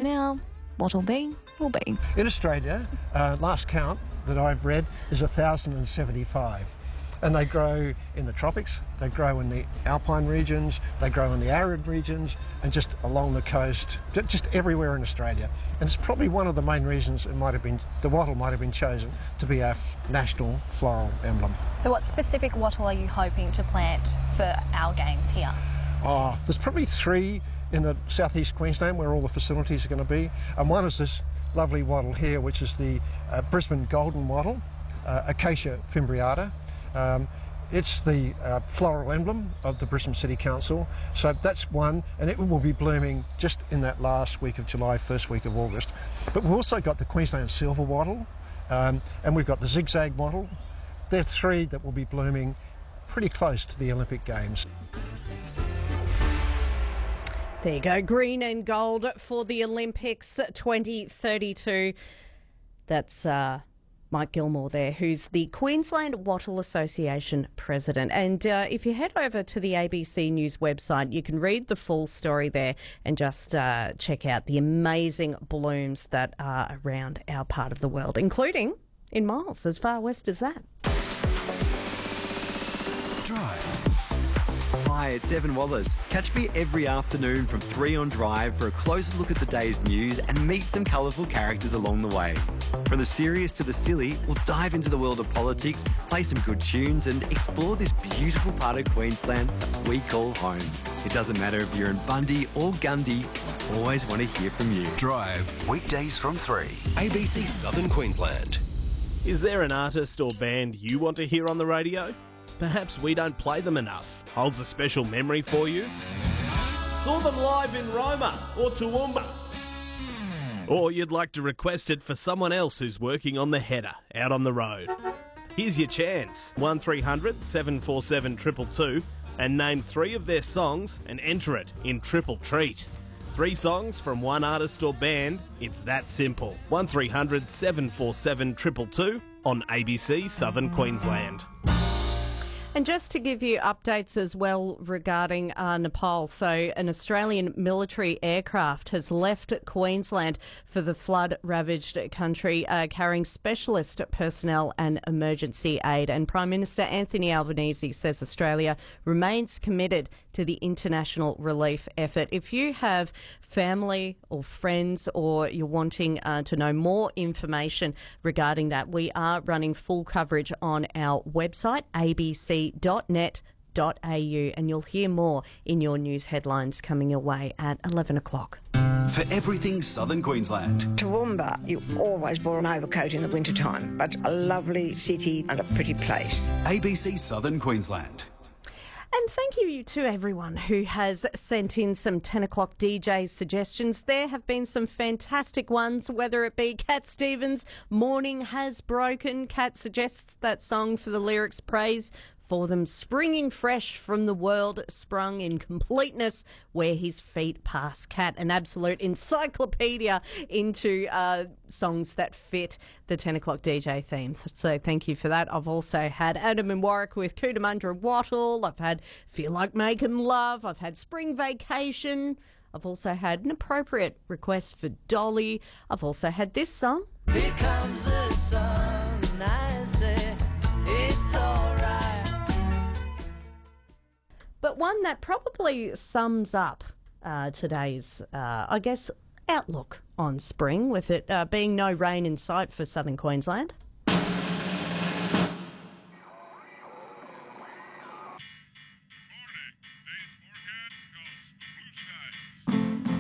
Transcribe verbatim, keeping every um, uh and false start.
now, what'll be, will be. In Australia, uh, last count that I've read is one thousand seventy-five. And they grow in the tropics, they grow in the alpine regions, they grow in the arid regions, and just along the coast, just everywhere in Australia. And it's probably one of the main reasons it might have been, the wattle might have been chosen to be our national floral emblem. So what specific wattle are you hoping to plant for our games here? Oh, there's probably three in the southeast Queensland where all the facilities are going to be. And one is this lovely wattle here, which is the uh, Brisbane golden wattle, uh, Acacia fimbriata. Um, it's the uh, floral emblem of the Brisbane City Council, so that's one, and it will be blooming just in that last week of July, first week of August. But we've also got the Queensland silver wattle, um, and we've got the zigzag wattle. They're three that will be blooming pretty close to the Olympic Games. There you go, green and gold for the Olympics twenty thirty-two. That's uh, Mike Gilmore there, who's the Queensland Wattle Association president. And uh, if you head over to the A B C News website, you can read the full story there and just uh, check out the amazing blooms that are around our part of the world, including in Miles, as far west as that. Drive. Hi, it's Evan Wallace. Catch me every afternoon from three on Drive for a closer look at the day's news and meet some colourful characters along the way. From the serious to the silly, we'll dive into the world of politics, play some good tunes and explore this beautiful part of Queensland that we call home. It doesn't matter if you're in Bundy or Gundy, I always want to hear from you. Drive, weekdays from three. A B C Southern Queensland. Is there an artist or band you want to hear on the radio? Perhaps we don't play them enough. Holds a special memory for you? Saw them live in Roma or Toowoomba? Or you'd like to request it for someone else who's working on the header out on the road? Here's your chance. one three hundred seven four seven two two two and name three of their songs and enter it in Triple Treat. Three songs from one artist or band, it's that simple. one three hundred seven four seven two two two on A B C Southern Queensland. And just to give you updates as well regarding uh, Nepal, so an Australian military aircraft has left Queensland for the flood-ravaged country, uh, carrying specialist personnel and emergency aid. And Prime Minister Anthony Albanese says Australia remains committed to the international relief effort. If you have family or friends or you're wanting uh, to know more information regarding that, we are running full coverage on our website, a b c dot net dot a u, and you'll hear more in your news headlines coming your way at eleven o'clock. For everything Southern Queensland. Toowoomba, you always wore an overcoat in the wintertime, but a lovely city and a pretty place. A B C Southern Queensland. And thank you to everyone who has sent in some ten o'clock D J suggestions. There have been some fantastic ones, whether it be Cat Stevens, Morning Has Broken. Cat suggests that song for the lyrics praise for them springing fresh from the world sprung in completeness where his feet pass. Cat, an absolute encyclopedia into uh, songs that fit the ten o'clock D J theme. So thank you for that. I've also had Adam and Warwick with Cootamundra Wattle. I've had Feel Like Making Love. I've had Spring Vacation. I've also had an appropriate request for Dolly. I've also had this song. Here comes the sun, I say it's all right. But one that probably sums up uh, today's, uh, I guess, outlook on spring, with it uh, being no rain in sight for southern Queensland.